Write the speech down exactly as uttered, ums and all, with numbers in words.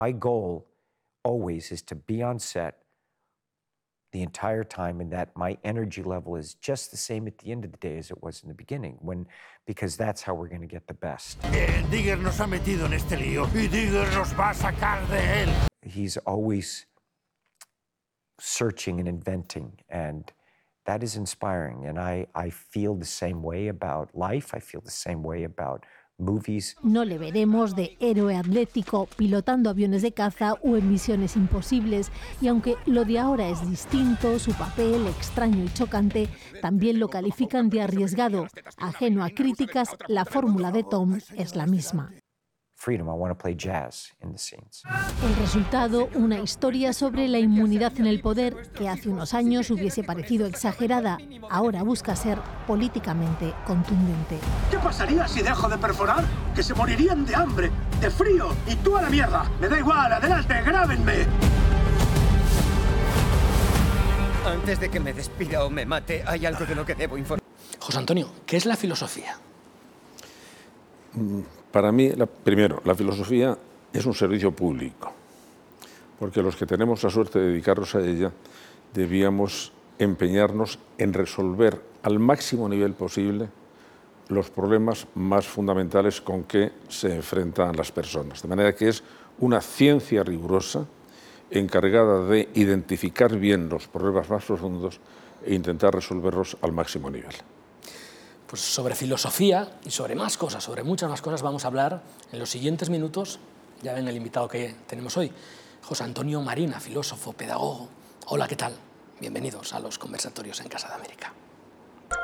My goal always is to be on set the entire time, and that my energy level is just the same at the end of the day as it was in the beginning, when, because that's how we're going to get the best. Eh, Digger nos ha metido en este lío y Digger nos va a sacar de él. He's always searching and inventing, and that is inspiring. And I, I feel the same way about life. I feel the same way about movies. No le veremos de héroe atlético pilotando aviones de caza o en misiones imposibles, y aunque lo de ahora es distinto, su papel extraño y chocante también lo califican de arriesgado. Ajeno a críticas, la fórmula de Tom es la misma. Freedom, I want to play jazz in the scenes. El resultado, una historia sobre la inmunidad en el poder que hace unos años hubiese parecido exagerada, ahora busca ser políticamente contundente. ¿Qué pasaría si dejo de perforar? Que se morirían de hambre, de frío y tú a la mierda. Me da igual, adelante, grábenme. Antes de que me despida o me mate, hay algo de lo que debo informar. José Antonio, ¿qué es la filosofía? Para mí, la, primero, la filosofía es un servicio público, porque los que tenemos la suerte de dedicarnos a ella debíamos empeñarnos en resolver al máximo nivel posible los problemas más fundamentales con que se enfrentan las personas. De manera que es una ciencia rigurosa encargada de identificar bien los problemas más profundos e intentar resolverlos al máximo nivel. Pues sobre filosofía y sobre más cosas, sobre muchas más cosas vamos a hablar en los siguientes minutos. Ya ven el invitado que tenemos hoy, José Antonio Marina, filósofo, pedagogo. Hola, ¿qué tal? Bienvenidos a los conversatorios en Casa de América.